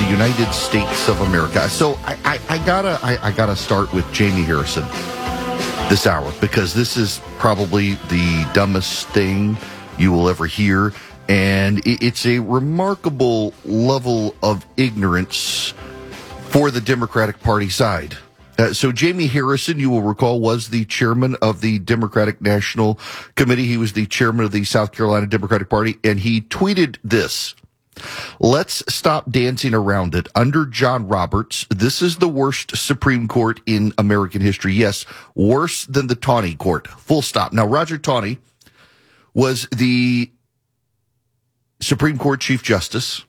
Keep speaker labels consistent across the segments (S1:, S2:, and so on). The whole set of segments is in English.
S1: United States of America. So I gotta start with Jamie Harrison this hour, because this is probably the dumbest thing you will ever hear, and it's a remarkable level of ignorance for the Democratic Party side. So Jamie Harrison, you will recall, was the chairman of the Democratic National Committee. He was the chairman of the South Carolina Democratic Party, and he tweeted this: "Let's stop dancing around it. Under John Roberts, this is the worst Supreme Court in American history. Yes, worse than the Taney Court. Full stop." Now, Roger Taney was the Supreme Court Chief Justice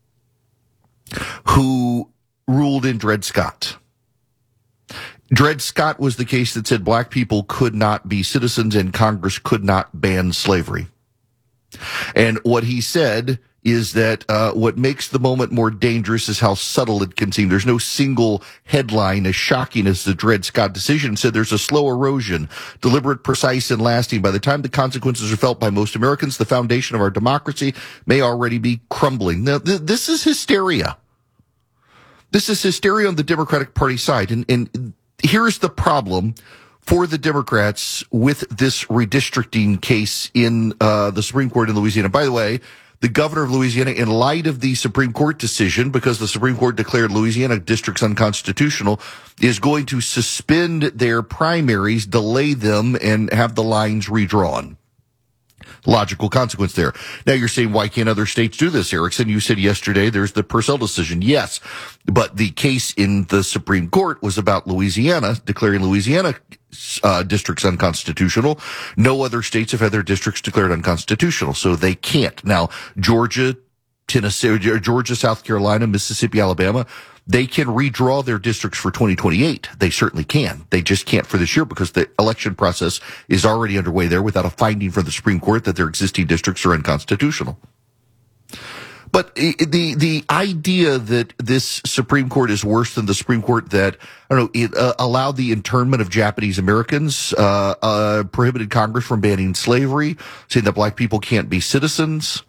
S1: who ruled in Dred Scott. Dred Scott was the case that said black people could not be citizens and Congress could not ban slavery. And what he said is that what makes the moment more dangerous is how subtle it can seem. There's no single headline as shocking as the Dred Scott decision. Said there's a slow erosion, deliberate, precise, and lasting. By the time the consequences are felt by most Americans, the foundation of our democracy may already be crumbling. Now, this is hysteria. This is hysteria on the Democratic Party side. And here's the problem for the Democrats with this redistricting case in the Supreme Court in Louisiana. By the way, the governor of Louisiana, in light of the Supreme Court decision, because the Supreme Court declared Louisiana districts unconstitutional, is going to suspend their primaries, delay them, and have the lines redrawn. Logical consequence there. Now you're saying, why can't other states do this, Erickson? You said yesterday there's the Purcell decision. Yes, but the case in the Supreme Court was about Louisiana, declaring Louisiana districts unconstitutional. No other states have had their districts declared unconstitutional, so they can't. Now, Georgia, Tennessee, Georgia, South Carolina, Mississippi, Alabama, they can redraw their districts for 2028. They certainly can. They just can't for this year because the election process is already underway there without a finding from the Supreme Court that their existing districts are unconstitutional. But the idea that this Supreme Court is worse than the Supreme Court that, I don't know, it allowed the internment of Japanese Americans, prohibited Congress from banning slavery, saying that black people can't be citizens.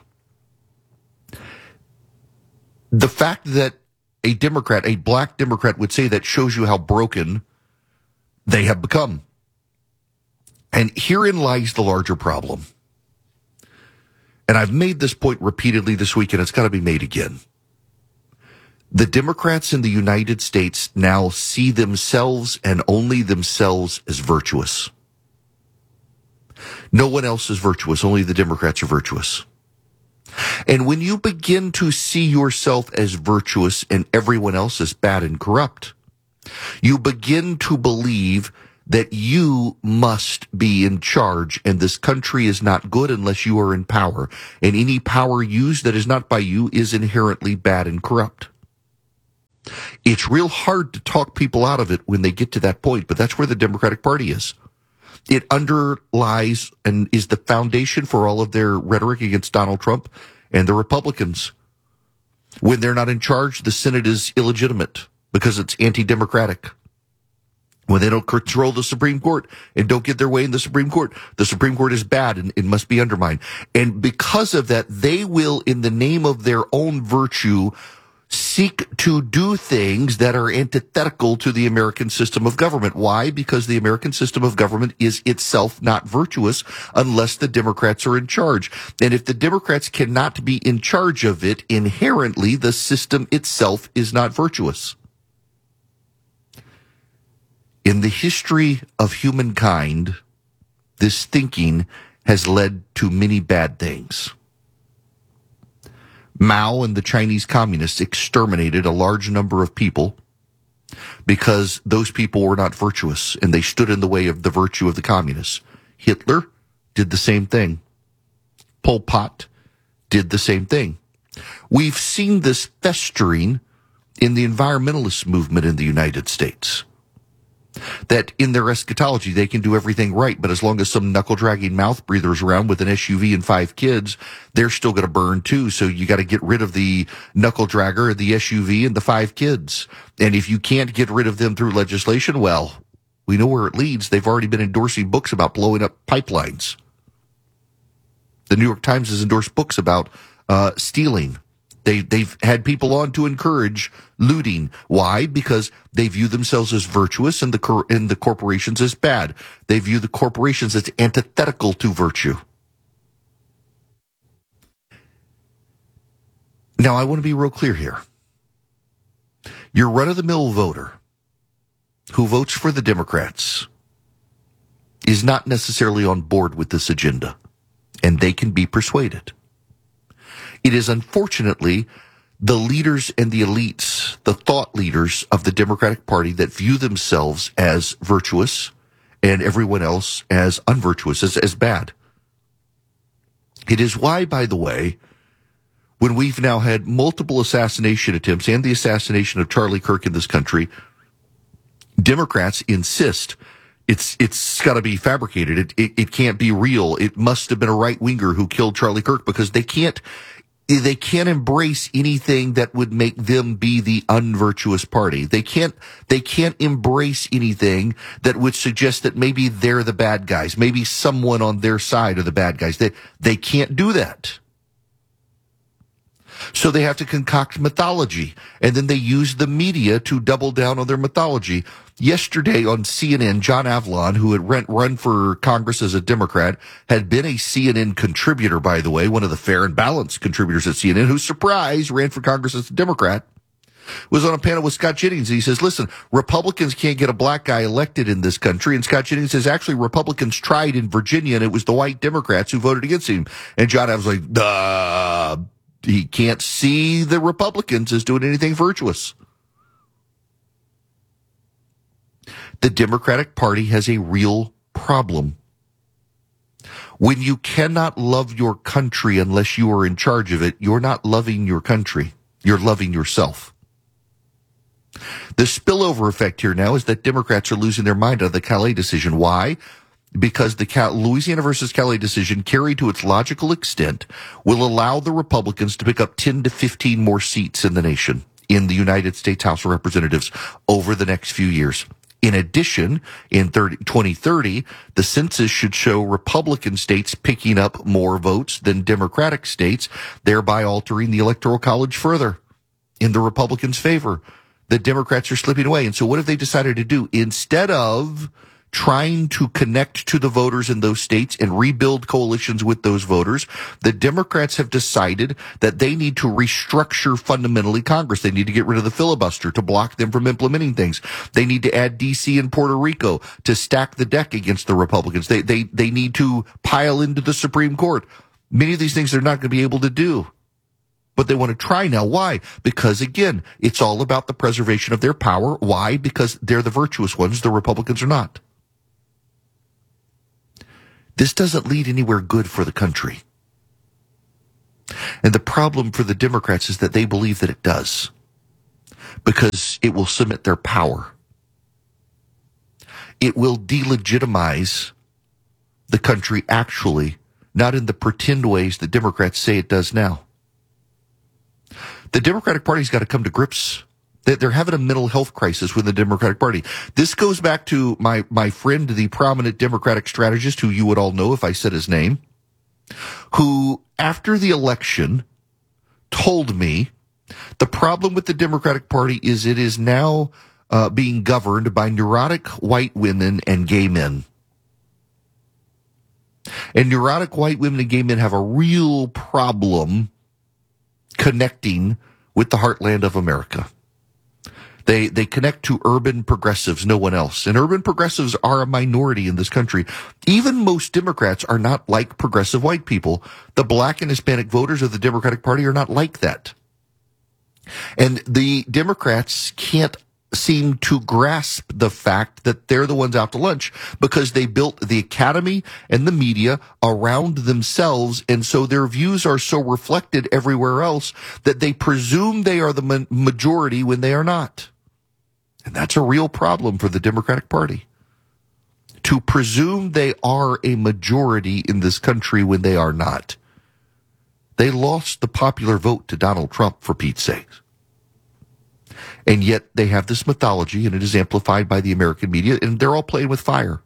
S1: The fact that a Democrat, a black Democrat, would say that shows you how broken they have become. And herein lies the larger problem. And I've made this point repeatedly this week, and it's got to be made again. The Democrats in the United States now see themselves and only themselves as virtuous. No one else is virtuous. Only the Democrats are virtuous. And when you begin to see yourself as virtuous and everyone else as bad and corrupt, you begin to believe that you must be in charge, and this country is not good unless you are in power. And any power used that is not by you is inherently bad and corrupt. It's real hard to talk people out of it when they get to that point, but that's where the Democratic Party is. It underlies and is the foundation for all of their rhetoric against Donald Trump and the Republicans. When they're not in charge, the Senate is illegitimate because it's anti-democratic. When they don't control the Supreme Court and don't get their way in the Supreme Court is bad and it must be undermined. And because of that, they will, in the name of their own virtue, seek to do things that are antithetical to the American system of government. Why? Because the American system of government is itself not virtuous unless the Democrats are in charge. And if the Democrats cannot be in charge of it, inherently the system itself is not virtuous. In the history of humankind, this thinking has led to many bad things. Mao and the Chinese communists exterminated a large number of people because those people were not virtuous and they stood in the way of the virtue of the communists. Hitler did the same thing. Pol Pot did the same thing. We've seen this festering in the environmentalist movement in the United States. That in their eschatology, they can do everything right, but as long as some knuckle-dragging mouth breathers around with an SUV and 5 kids, they're still going to burn too. So you got to get rid of the knuckle-dragger, the SUV, and the 5 kids. And if you can't get rid of them through legislation, well, we know where it leads. They've already been endorsing books about blowing up pipelines. The New York Times has endorsed books about stealing They've had people on to encourage looting. Why? Because they view themselves as virtuous and the corporations as bad. They view the corporations as antithetical to virtue. Now, I want to be real clear here. Your run-of-the-mill voter who votes for the Democrats is not necessarily on board with this agenda, and they can be persuaded. It is unfortunately the leaders and the elites, the thought leaders of the Democratic Party that view themselves as virtuous and everyone else as unvirtuous, as bad. It is why, by the way, when we've now had multiple assassination attempts and the assassination of Charlie Kirk in this country, Democrats insist it's got to be fabricated. It can't be real. It must have been a right-winger who killed Charlie Kirk, because they can't embrace anything that would make them be the unvirtuous party. They can't embrace anything that would suggest that maybe they're the bad guys. Maybe someone on their side are the bad guys. They can't do that. So they have to concoct mythology, and then they use the media to double down on their mythology. Yesterday on CNN, John Avlon, who had run for Congress as a Democrat, had been a CNN contributor, by the way, one of the fair and balanced contributors at CNN, who, surprise, ran for Congress as a Democrat, was on a panel with Scott Jennings. And he says, listen, Republicans can't get a black guy elected in this country. And Scott Jennings says, actually, Republicans tried in Virginia, and it was the white Democrats who voted against him. And John Avlon's like, he can't see the Republicans as doing anything virtuous. The Democratic Party has a real problem. When you cannot love your country unless you are in charge of it, you're not loving your country. You're loving yourself. The spillover effect here now is that Democrats are losing their mind on the Calais decision. Why? Because the Louisiana versus Calais decision, carried to its logical extent, will allow the Republicans to pick up 10 to 15 more seats in the nation, in the United States House of Representatives, over the next few years. In addition, in 2030, the census should show Republican states picking up more votes than Democratic states, thereby altering the Electoral College further in the Republicans' favor. The Democrats are slipping away. And so what have they decided to do? Instead of trying to connect to the voters in those states and rebuild coalitions with those voters, the Democrats have decided that they need to restructure fundamentally Congress. They need to get rid of the filibuster to block them from implementing things. They need to add D.C. and Puerto Rico to stack the deck against the Republicans. They need to pile into the Supreme Court. Many of these things they're not going to be able to do. But they want to try now. Why? Because, again, it's all about the preservation of their power. Why? Because they're the virtuous ones. The Republicans are not. This doesn't lead anywhere good for the country. And the problem for the Democrats is that they believe that it does, because it will cement their power. It will delegitimize the country, actually, not in the pretend ways that Democrats say it does now. The Democratic Party's got to come to grips. They're having a mental health crisis with the Democratic Party. This goes back to my friend, the prominent Democratic strategist, who you would all know if I said his name, who, after the election, told me the problem with the Democratic Party is it is now being governed by neurotic white women and gay men. And neurotic white women and gay men have a real problem connecting with the heartland of America. They connect to urban progressives, no one else. And urban progressives are a minority in this country. Even most Democrats are not like progressive white people. The black and Hispanic voters of the Democratic Party are not like that. And the Democrats can't seem to grasp the fact that they're the ones out to lunch, because they built the academy and the media around themselves, and so their views are so reflected everywhere else that they presume they are the majority when they are not. And that's a real problem for the Democratic Party, to presume they are a majority in this country when they are not. They lost the popular vote to Donald Trump, for Pete's sake. And yet they have this mythology, and it is amplified by the American media, and they're all playing with fire.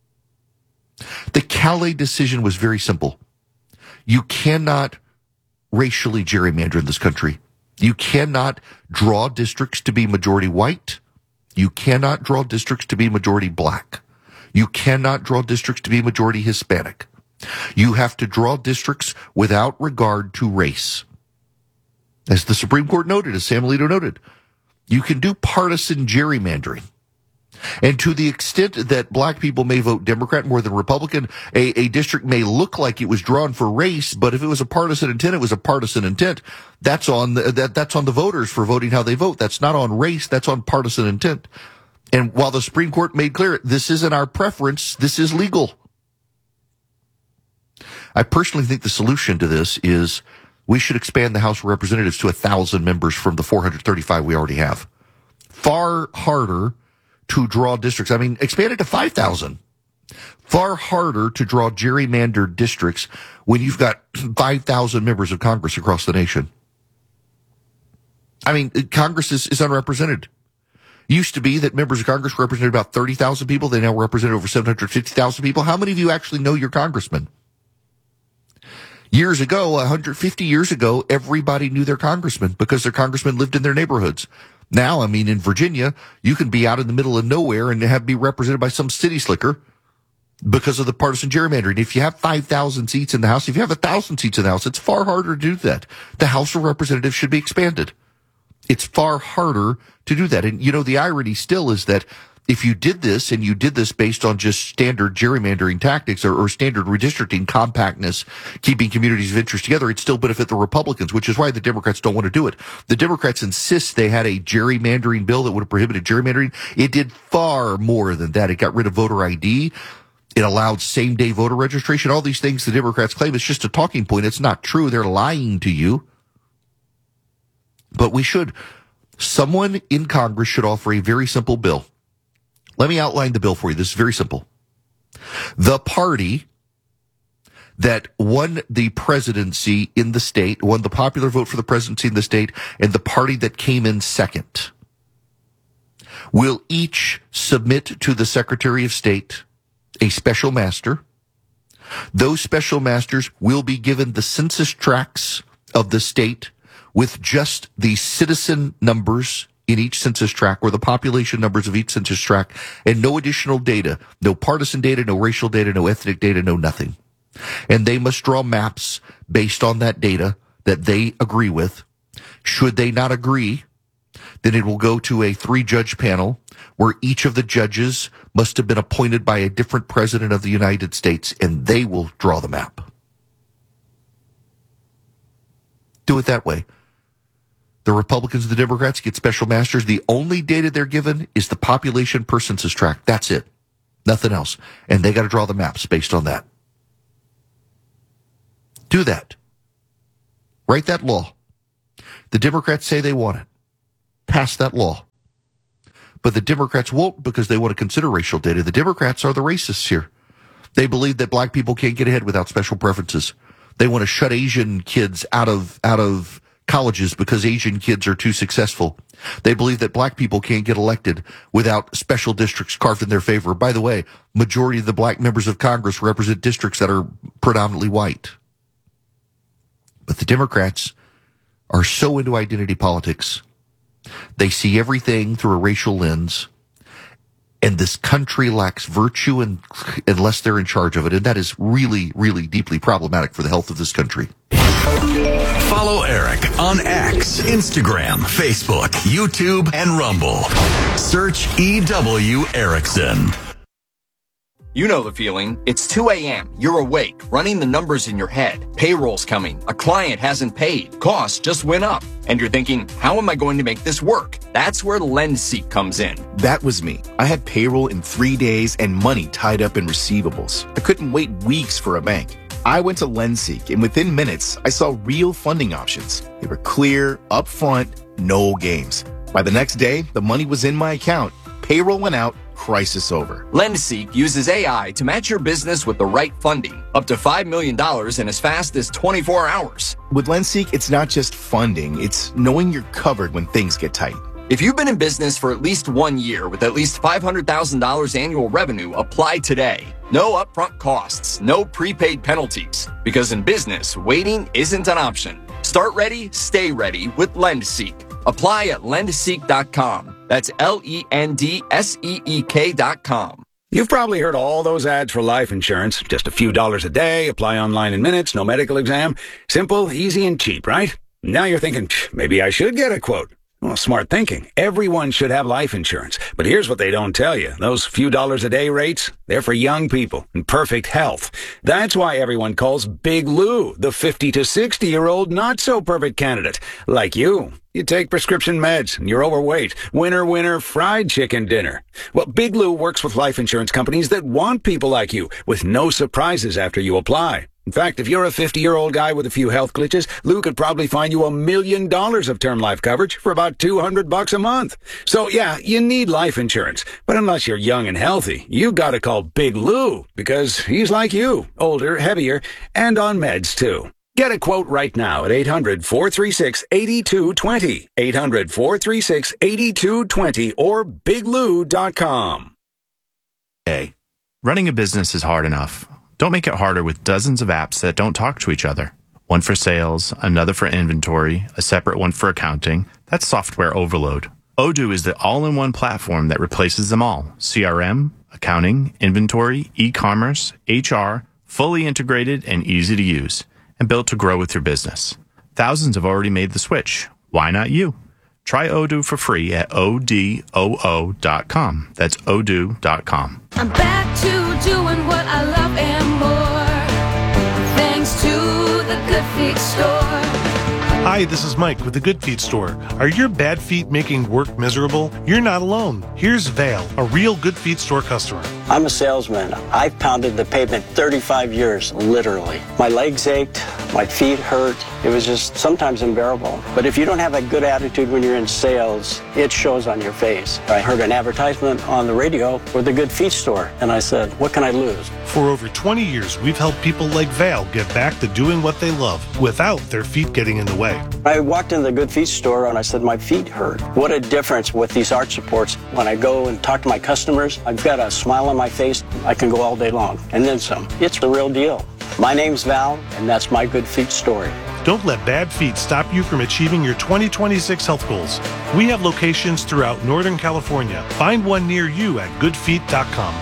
S1: The Calais decision was very simple. You cannot racially gerrymander in this country. You cannot draw districts to be majority white. You cannot draw districts to be majority black. You cannot draw districts to be majority Hispanic. You have to draw districts without regard to race. As the Supreme Court noted, as Sam Alito noted, you can do partisan gerrymandering. And to the extent that black people may vote Democrat more than Republican, a district may look like it was drawn for race, but if it was a partisan intent, it was a partisan intent. That's on that's on the voters for voting how they vote. That's not on race. That's on partisan intent. And while the Supreme Court made clear this isn't our preference, this is legal. I personally think the solution to this is we should expand the House of Representatives to 1,000 members from the 435 we already have. Far harder to draw districts. I mean, expand it to 5,000. Far harder to draw gerrymandered districts when you've got 5,000 members of Congress across the nation. I mean, Congress is unrepresented. Used to be that members of Congress represented about 30,000 people. They now represent over 750,000 people. How many of you actually know your congressman? Years ago, 150 years ago, everybody knew their congressman because their congressman lived in their neighborhoods. Now, I mean, in Virginia, you can be out in the middle of nowhere and be represented by some city slicker because of the partisan gerrymandering. If you have 5,000 seats in the House, if you have 1,000 seats in the House, it's far harder to do that. The House of Representatives should be expanded. It's far harder to do that. And, you know, the irony still is that if you did this and you did this based on just standard gerrymandering tactics or standard redistricting, compactness, keeping communities of interest together, it'd still benefit the Republicans, which is why the Democrats don't want to do it. The Democrats insist they had a gerrymandering bill that would have prohibited gerrymandering. It did far more than that. It got rid of voter ID. It allowed same-day voter registration. All these things the Democrats claim is just a talking point. It's not true. They're lying to you. But we should. Someone in Congress should offer a very simple bill. Let me outline the bill for you. This is very simple. The party that won the presidency in the state, won the popular vote for the presidency in the state, and the party that came in second will each submit to the Secretary of State a special master. Those special masters will be given the census tracts of the state with just the citizen numbers in each census tract, or the population numbers of each census tract, and no additional data, no partisan data, no racial data, no ethnic data, no nothing. And they must draw maps based on that data that they agree with. Should they not agree, then it will go to a 3-judge panel where each of the judges must have been appointed by a different president of the United States, and they will draw the map. Do it that way. The Republicans and the Democrats get special masters. The only data they're given is the population per census tract. That's it. Nothing else. And they got to draw the maps based on that. Do that. Write that law. The Democrats say they want it. Pass that law. But the Democrats won't because they want to consider racial data. The Democrats are the racists here. They believe that black people can't get ahead without special preferences. They want to shut Asian kids out of colleges because Asian kids are too successful. They believe that black people can't get elected without special districts carved in their favor. By the way, majority of the black members of Congress represent districts that are predominantly white. But the Democrats are so into identity politics. They see everything through a racial lens. And this country lacks virtue unless they're in charge of it. And that is really, really deeply problematic for the health of this country.
S2: Follow Eric on X, Instagram, Facebook, YouTube, and Rumble. Search EW Erickson.
S3: You know the feeling. It's 2 a.m. You're awake, running the numbers in your head. Payroll's coming. A client hasn't paid. Costs just went up. And you're thinking, how am I going to make this work? That's where LendSeek comes in.
S4: That was me. I had payroll in 3 days and money tied up in receivables. I couldn't wait weeks for a bank. I went to LendSeek, and within minutes, I saw real funding options. They were clear, upfront, no games. By the next day, the money was in my account. Payroll went out. Crisis over.
S3: LendSeek uses AI to match your business with the right funding, up to $5 million in as fast as 24 hours.
S4: With LendSeek, it's not just funding, it's knowing you're covered when things get tight.
S3: If you've been in business for at least 1 year with at least $500,000 annual revenue, apply today. No upfront costs, no prepaid penalties. Because in business, waiting isn't an option. Start ready, stay ready with LendSeek. Apply at lendseek.com. That's LENDSEEK.com.
S5: You've probably heard all those ads for life insurance. Just a few dollars a day, apply online in minutes, no medical exam. Simple, easy, and cheap, right? Now you're thinking, maybe I should get a quote. Well, smart thinking. Everyone should have life insurance. But here's what they don't tell you. Those few dollars a day rates, they're for young people in perfect health. That's why everyone calls Big Lou the 50 to 60-year-old not-so-perfect candidate. Like you. You take prescription meds, and you're overweight. Winner, winner, fried chicken dinner. Well, Big Lou works with life insurance companies that want people like you, with no surprises after you apply. In fact, if you're a 50-year-old guy with a few health glitches, Lou could probably find you $1 million of term life coverage for about $200 a month. So yeah, you need life insurance. But unless you're young and healthy, you gotta call Big Lou, because he's like you, older, heavier, and on meds too. Get a quote right now at 800-436-8220, 800-436-8220, or biglou.com.
S6: Hey, running a business is hard enough. Don't make it harder with dozens of apps that don't talk to each other. One for sales, another for inventory, a separate one for accounting. That's software overload. Odoo is the all-in-one platform that replaces them all. CRM, accounting, inventory, e-commerce, HR, fully integrated and easy to use, and built to grow with your business. Thousands have already made the switch. Why not you? Try Odoo for free at odoo.com. That's odoo.com.
S7: I'm back to doing what I love and more, thanks to the Good Feet Store.
S8: Hi, this is Mike with the Good Feet Store. Are your bad feet making work miserable? You're not alone. Here's Vale, a real Good Feet Store customer.
S9: I'm a salesman. I've pounded the pavement 35 years, literally. My legs ached, my feet hurt. It was just sometimes unbearable. But if you don't have a good attitude when you're in sales, it shows on your face. I heard an advertisement on the radio for the Good Feet Store, and I said, what can I lose?
S8: For over 20 years, we've helped people like Vale get back to doing what they love without their feet getting in the way.
S9: I walked in the Good Feet Store and I said, my feet hurt. What a difference with these arch supports. When I go and talk to my customers, I've got a smile on my face. I can go all day long, and then some. It's the real deal. My name's Val, and that's my Good Feet story.
S8: Don't let bad feet stop you from achieving your 2026 health goals. We have locations throughout Northern California. Find one near you at goodfeet.com.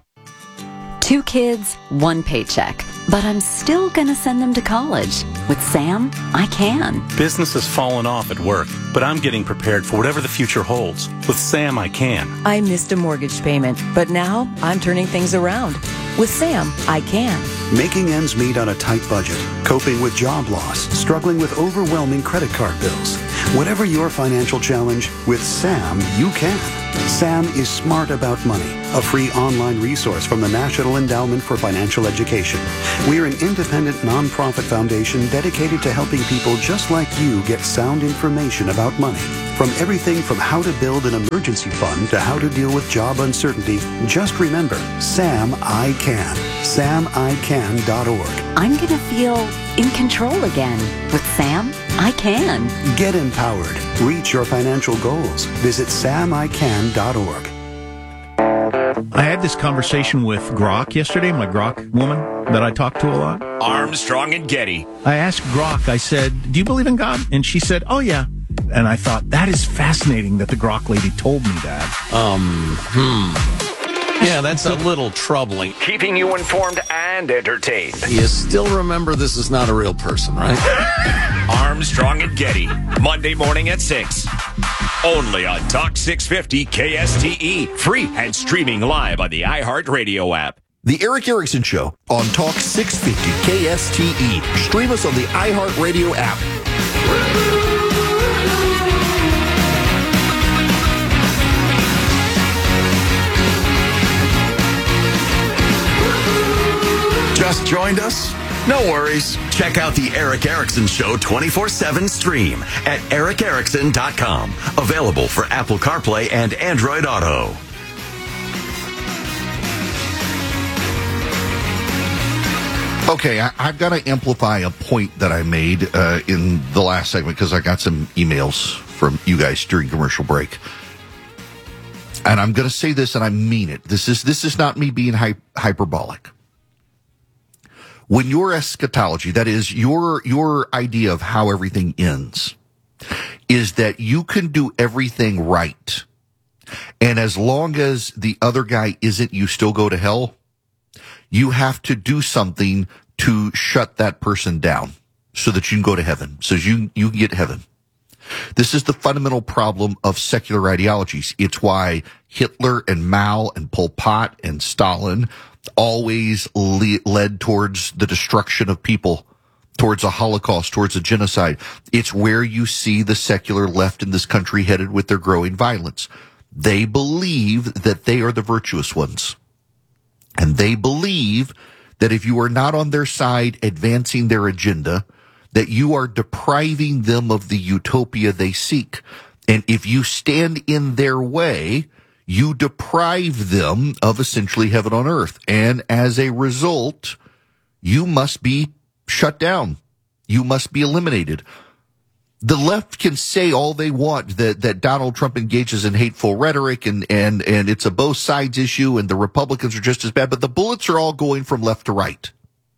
S10: 2 kids, 1 paycheck. But I'm still gonna send them to college. With Sam, I can.
S11: Business has fallen off at work, but I'm getting prepared for whatever the future holds. With Sam, I can.
S12: I missed a mortgage payment, but now I'm turning things around. With Sam, I can.
S13: Making ends meet on a tight budget, coping with job loss, struggling with overwhelming credit card bills. Whatever your financial challenge, with Sam, you can. Sam is Smart About Money, a free online resource from the National Endowment for Financial Education. We're an independent nonprofit foundation dedicated to helping people just like you get sound information about money. From everything from how to build an emergency fund to how to deal with job uncertainty, just remember, Sam I Can. SamICan.org.
S10: I'm gonna feel in control again. With Sam, I can.
S13: Get empowered. Reach your financial goals. Visit SamICan.org.
S14: I had this conversation with Grok yesterday, my Grok woman that I talk to a lot.
S2: Armstrong and Getty.
S14: I asked Grok, I said, do you believe in God? And she said, oh yeah. And I thought, that is fascinating that the Grok lady told me that.
S15: Yeah, that's a little troubling.
S2: Keeping you informed and entertained.
S15: You still remember this is not a real person, right?
S2: Armstrong and Getty, Monday morning at 6. Only on Talk 650 KSTE. Free and streaming live on the iHeartRadio app.
S1: The Eric Erickson Show on Talk 650 KSTE. Stream us on the iHeartRadio app.
S2: Just joined us? No worries. Check out the Eric Erickson Show 24/7 stream at ericerickson.com. Available for Apple CarPlay and Android Auto.
S1: Okay, I've got to amplify a point that I made in the last segment because I got some emails from you guys during commercial break. And I'm going to say this, and I mean it. This is not me being hyperbolic. When your eschatology, that is your idea of how everything ends, is that you can do everything right, and as long as the other guy isn't, you still go to hell, you have to do something to shut that person down so that you can go to heaven, so you can get heaven. This is the fundamental problem of secular ideologies. It's why Hitler and Mao and Pol Pot and Stalin always led towards the destruction of people, towards a Holocaust, towards a genocide. It's where you see the secular left in this country headed with their growing violence. They believe that they are the virtuous ones. And they believe that if you are not on their side advancing their agenda, that you are depriving them of the utopia they seek. And if you stand in their way, you deprive them of essentially heaven on earth. And as a result, you must be shut down. You must be eliminated. The left can say all they want that Donald Trump engages in hateful rhetoric and it's a both sides issue and the Republicans are just as bad, but the bullets are all going from left to right.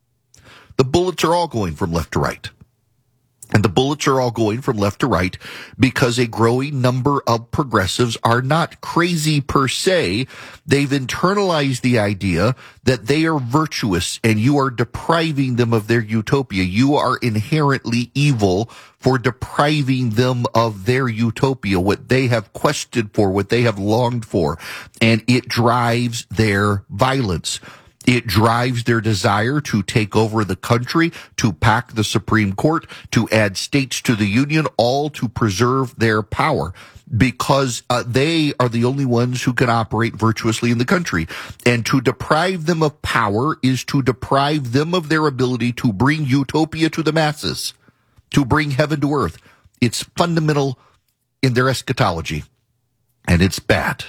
S1: The bullets are all going from left to right. And the bullets are all going from left to right because a growing number of progressives are not crazy per se. They've internalized the idea that they are virtuous and you are depriving them of their utopia. You are inherently evil for depriving them of their utopia, what they have quested for, what they have longed for. And it drives their violence. It drives their desire to take over the country, to pack the Supreme Court, to add states to the Union, all to preserve their power because they are the only ones who can operate virtuously in the country. And to deprive them of power is to deprive them of their ability to bring utopia to the masses, to bring heaven to earth. It's fundamental in their eschatology, and it's bad.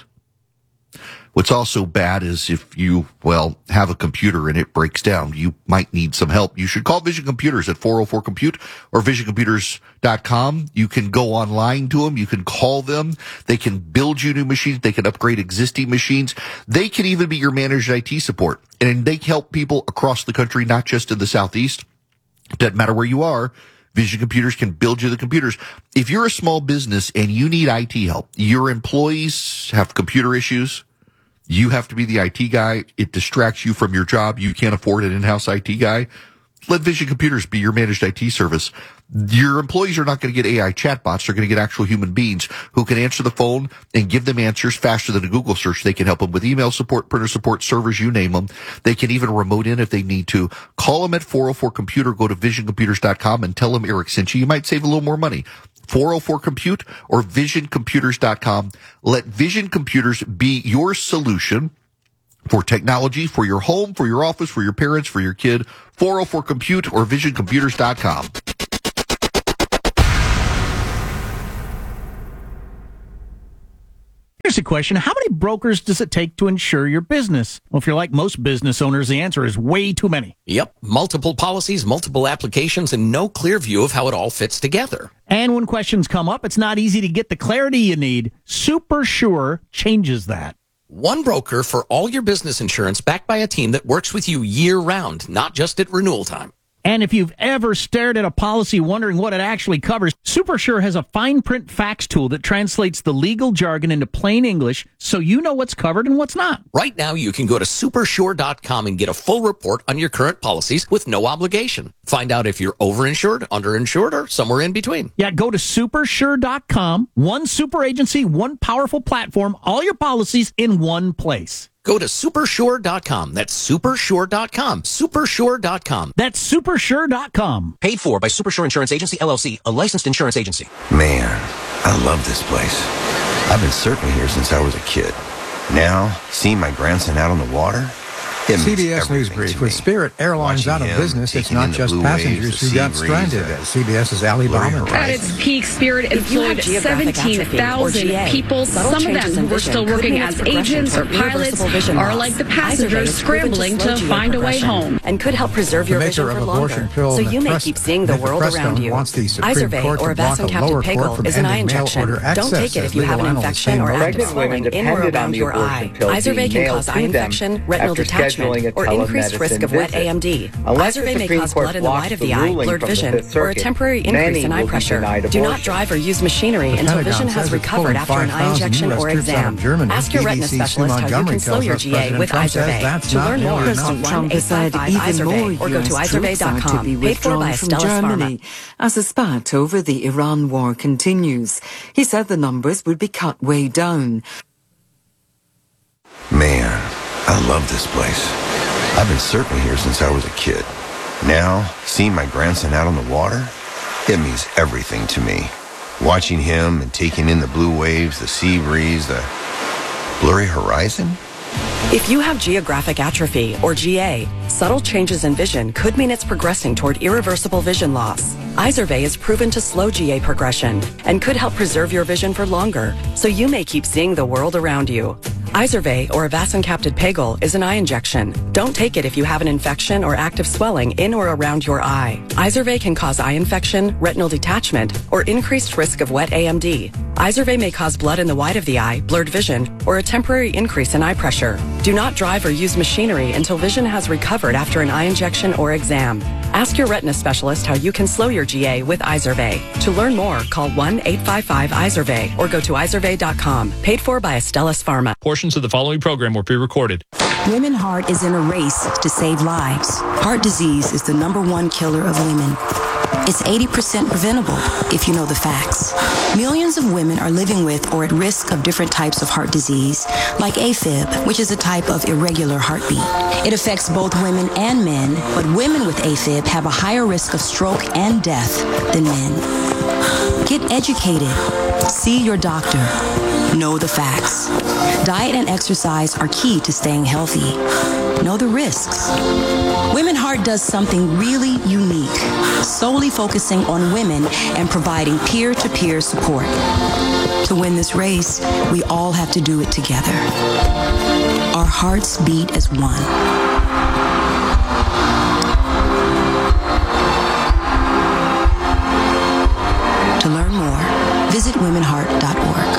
S1: What's also bad is if you, have a computer and it breaks down, you might need some help. You should call Vision Computers at 404-COMPUTE or visioncomputers.com. You can go online to them. You can call them. They can build you new machines. They can upgrade existing machines. They can even be your managed IT support. And they help people across the country, not just in the Southeast. It doesn't matter where you are. Vision Computers can build you the computers. If you're a small business and you need IT help, your employees have computer issues, you have to be the IT guy. It distracts you from your job. You can't afford an in-house IT guy. Let Vision Computers be your managed IT service. Your employees are not going to get AI chatbots. They're going to get actual human beings who can answer the phone and give them answers faster than a Google search. They can help them with email support, printer support, servers, you name them. They can even remote in if they need to. Call them at 404-COMPUTE or go to visioncomputers.com and tell them Eric sent you. You might save a little more money. 404-COMPUTE or visioncomputers.com. Let Vision Computers be your solution for technology, for your home, for your office, for your parents, for your kid. 404-COMPUTE or visioncomputers.com.
S14: Here's a question. How many brokers does it take to insure your business? Well, if you're like most business owners, the answer is way too many.
S16: Yep. Multiple policies, multiple applications, and no clear view of how it all fits together.
S14: And when questions come up, it's not easy to get the clarity you need. Super Sure changes that.
S16: One broker for all your business insurance backed by a team that works with you year-round, not just at renewal time.
S14: And if you've ever stared at a policy wondering what it actually covers, SuperSure has a fine print fax tool that translates the legal jargon into plain English so you know what's covered and what's not.
S16: Right now, you can go to supersure.com and get a full report on your current policies with no obligation. Find out if you're overinsured, underinsured, or somewhere in between.
S14: Yeah, go to supersure.com. One super agency, one powerful platform, all your policies in one place.
S16: Go to supersure.com. That's supersure.com. Supersure.com.
S14: That's supersure.com.
S17: Paid for by Supersure Insurance Agency, LLC, a licensed insurance agency.
S18: Man, I love this place. I've been surfing here since I was a kid. Now, seeing my grandson out on the water,
S19: CBS News Brief. With Spirit Airlines out of business, it's not just passengers who got stranded at CBS's Alabama.
S20: At its peak, Spirit employed 17,000 people. Some of them who were still working as agents or pilots are like the passengers scrambling to find a way home.
S21: And could help preserve your vision for longer. So you may keep seeing the world around you. Izervay or Avastin Pegol is an eye injection. Don't take it if you have an infection or active swelling in or around your eye. Izervay can cause eye infection, retinal detachment,
S12: detachment, or increased risk of wet AMD. Izervay may cause blood in the white of the eye, blurred vision, or a temporary increase in eye pressure. Do not drive or use machinery until vision has recovered after an eye injection or exam. Ask your retina specialist how you can slow your GA with Izervay. To learn more, call 1-855-IZERVAY or go to izervay.com. Paid for by Astellas Pharma.
S4: As a spat over the Iran war continues, he said the numbers would be cut way down.
S18: Man, I love this place. I've been surfing here since I was a kid. Now, seeing my grandson out on the water, it means everything to me. Watching him and taking in the blue waves, the sea breeze, the blurry horizon.
S12: If you have geographic atrophy, or GA, subtle changes in vision could mean it's progressing toward irreversible vision loss. Izervay is proven to slow GA progression and could help preserve your vision for longer, so you may keep seeing the world around you. Izervay, or avacincaptad pegol, is an eye injection. Don't take it if you have an infection or active swelling in or around your eye. Izervay can cause eye infection, retinal detachment, or increased risk of wet AMD. Izervay may cause blood in the white of the eye, blurred vision, or a temporary increase in eye pressure. Do not drive or use machinery until vision has recovered after an eye injection or exam. Ask your retina specialist how you can slow your GA with Izervay. To learn more, call 1-855-IZERVAY or go to izervay.com. Paid for by Astellas Pharma.
S22: Portions of the following program were pre-recorded.
S23: Women Heart is in a race to save lives. Heart disease is the #1 killer of women. It's 80% preventable if you know the facts. Millions of women are living with or at risk of different types of heart disease, like AFib, which is a type of irregular heartbeat. It affects both women and men, but women with AFib have a higher risk of stroke and death than men. Get educated. See your doctor. Know the facts. Diet and exercise are key to staying healthy. Know the risks. Women Heart does something really unique, solely focusing on women and providing peer-to-peer support. To win this race, we all have to do it together. Our hearts beat as one. To learn more, visit womenheart.org.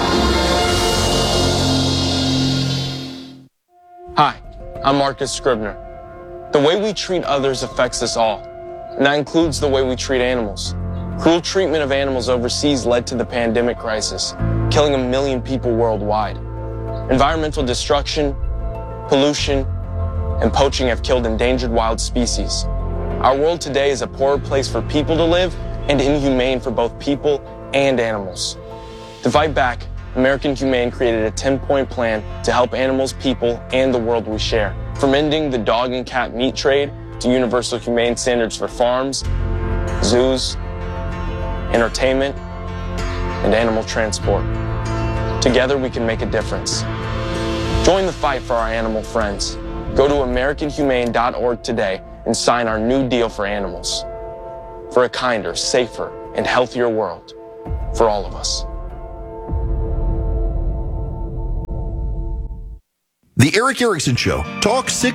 S24: Hi, I'm Marcus Scribner. The way we treat others affects us all, and that includes the way we treat animals. Cruel treatment of animals overseas led to the pandemic crisis, killing 1 million people worldwide. Environmental destruction, pollution, and poaching have killed endangered wild species. Our world today is a poorer place for people to live and inhumane for both people and animals. To fight back, American Humane created a 10-point plan to help animals, people, and the world we share. From ending the dog and cat meat trade to universal humane standards for farms, zoos, entertainment, and animal transport. Together we can make a difference. Join the fight for our animal friends. Go to AmericanHumane.org today and sign our new deal for animals. For a kinder, safer, and healthier world for all of us.
S1: The Eric Erickson Show. Talk 6